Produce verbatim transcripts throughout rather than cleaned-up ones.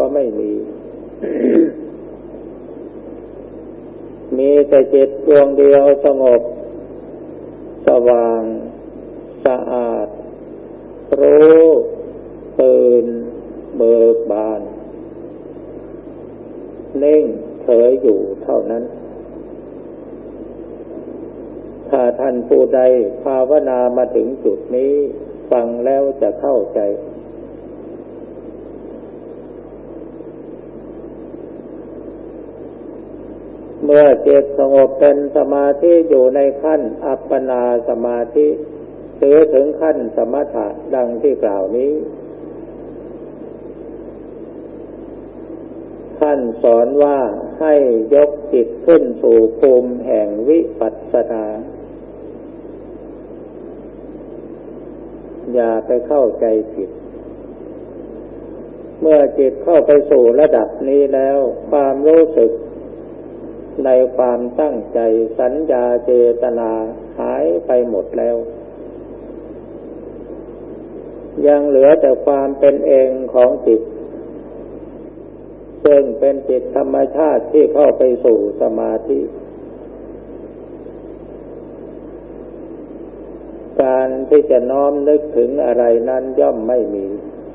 ไม่มี มีแต่จิตดวงเดียวสงบสว่างสะอาดรู้ตื่นเบิกบานนิ่งเฉยอยู่เท่านั้นถ้าท่านผู้ใดภาวนามาถึงจุดนี้ฟังแล้วจะเข้าใจเมื่อจิตสงบเป็นสมาธิอยู่ในขั้นอัปปนาสมาธิหรือถึงขั้นสมถะดังที่กล่าวนี้ท่านสอนว่าให้ยกจิตขึ้นสู่ภูมิแห่งวิปัสสนาอย่าไปเข้าใจผิดเมื่อจิตเข้าไปสู่ระดับนี้แล้วความรู้สึกในความตั้งใจสัญญาเจตนาหายไปหมดแล้วยังเหลือแต่ความเป็นเองของจิตซึ่งเป็นจิตธรรมชาติที่เข้าไปสู่สมาธิการที่จะน้อมนึกถึงอะไรนั้นย่อมไม่มี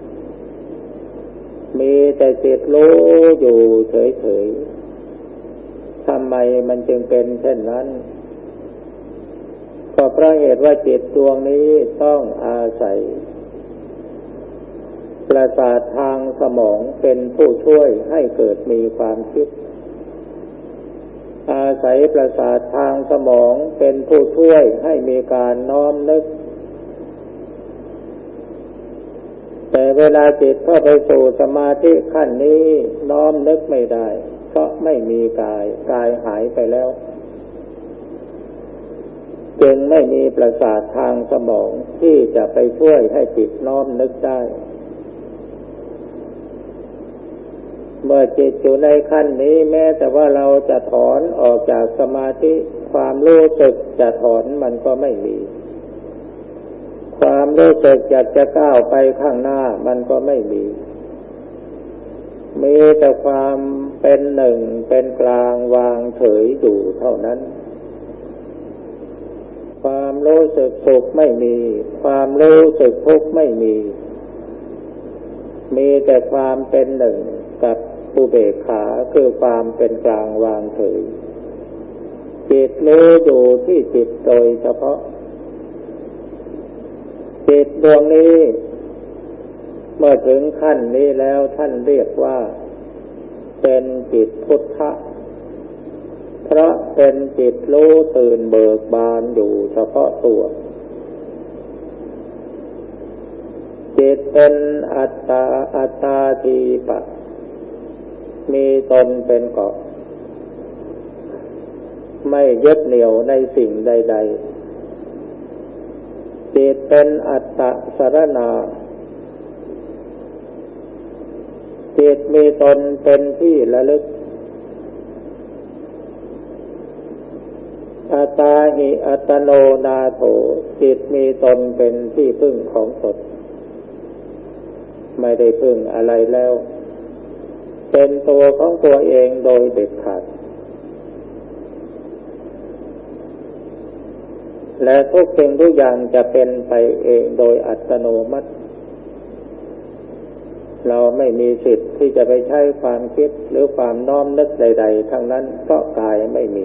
มีแต่จิตรู้อยู่เฉยๆทำไมมันจึงเป็นเช่นนั้นก็เพราะเหตุว่าจิตดวงนี้ต้องอาศัยประสาททางสมองเป็นผู้ช่วยให้เกิดมีความคิดอาศัยประสาททางสมองเป็นผู้ช่วยให้มีการน้อมนึกแต่เวลาจิตเข้าไปสู่สมาธิขั้นนี้น้อมนึกไม่ได้เพราะไม่มีกายกายหายไปแล้วจึงไม่มีประสาททางสมองที่จะไปช่วยให้จิตน้อมนึกได้เมื่อจิตอยู่ในขั้นนี้แม้แต่ว่าเราจะถอนออกจากสมาธิความรู้สึกจะถอนมันก็ไม่มีความรู้สึกอยากจะก้าวไปข้างหน้ามันก็ไม่มีมีแต่ความเป็นหนึ่งเป็นกลางวางเฉยอยู่เท่านั้นความรู้สึกสุขไม่มีความรู้สึกทุกข์ไม่มีมีแต่ความเป็นหนึ่งกับอุเบกขาคือความเป็นกลางวางเฉยจิตรู้อยู่ที่จิตโดยเฉพาะจิตดวงนี้เมื่อถึงขั้นนี้แล้วท่านเรียกว่าเป็นจิตพุทธะเพราะเป็นจิตรู้ตื่นเบิกบานอยู่เฉพาะตัวจิตเป็นอัตตาอัตตาทีปะมีตนเป็นเกาะไม่ยึดเหนี่ยวในสิ่งใดๆจิตเป็นอัตตสรณาจิตมีตนเป็นที่ระลึกอัตตาหิอัตโนนาโถจิตมีตนเป็นที่พึ่งของตนไม่ได้พึ่งอะไรแล้วเป็นตัวของตัวเองโดยเด็ดขาดและทุกสิ่งทุกอย่างจะเป็นไปเองโดยอัตโนมัติเราไม่มีสิทธิ์ที่จะไปใช้ความคิดหรือความน้อมนึกใดๆทั้งนั้นเพราะกายไม่มี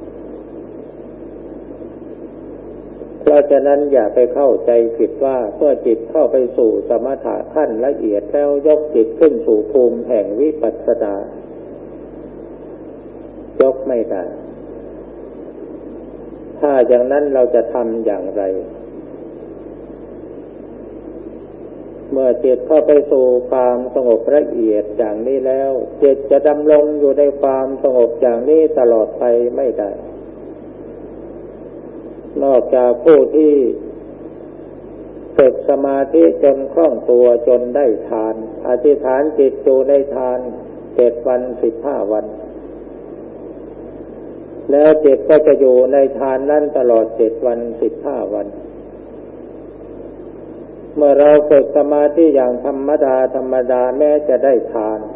เพราะฉะนั้นอย่าไปเข้าใจผิดว่าเมื่อจิตเข้าไปสู่สมถะขั้นละเอียดแล้วยกจิตขึ้นสู่ภูมิแห่งวิปัสสนายกไม่ได้ถ้าอย่างนั้นเราจะทำอย่างไรเมื่อจิตเข้าไปสู่ความสงบละเอียดอย่างนี้แล้วจิตจะดำรงอยู่ในความสงบอย่างนี้ตลอดไปไม่ได้นอกจากผู้ที่ฝึกสมาธิจนคล่องตัวจนได้ฌานอธิษฐานจิตอยู่ในฌานเจ็ดวันสิบห้าวันแล้วจิตก็จะอยู่ในฌานนั้นตลอดเจ็ดวันสิบห้าวันเมื่อเราฝึกสมาธิอย่างธรรมดาธรรมดาแม้จะได้ฌาน